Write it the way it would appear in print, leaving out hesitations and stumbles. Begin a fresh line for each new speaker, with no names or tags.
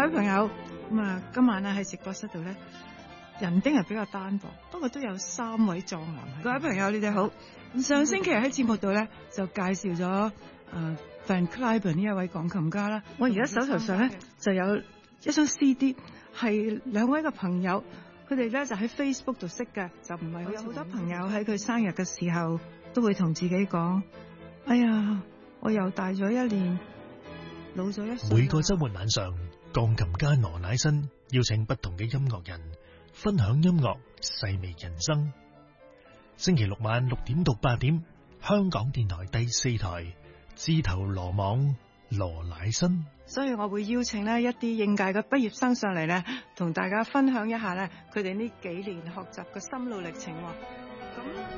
位朋友，今晚咧喺直播室度咧，人丁係比較單薄，不過都有3位壯男。各位朋友，你哋好。上星期喺節目度咧就介紹咗Van Cliburn 呢一位鋼琴家啦。我而家手頭上咧就有一張 CD， 係2位嘅朋友，佢哋咧就喺 Facebook 度識嘅，就唔係有好多朋友喺佢生日嘅時候都會同自己講：哎呀，我又大咗1年，老咗1歲。
每個週末晚上，鋼琴家羅乃新邀請不同嘅音樂人分享音樂，細味人生。星期六晚6點到8點，香港電台第4台，自投羅網羅乃新。
所以我會邀請呢一啲應屆嘅畢業生上嚟咧，同大家分享一下咧佢哋呢幾年學習嘅心路歷程。咁